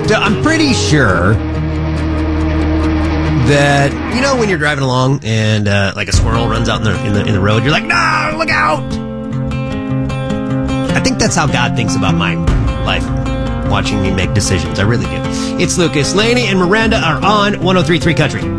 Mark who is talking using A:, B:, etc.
A: So I'm pretty sure that, you know, when you're driving along and like a squirrel runs out in the road, you're like, no, look out! I think that's how God thinks about my life, watching me make decisions. I really do. It's Lucas. Laney and Miranda are on 103.3 Country.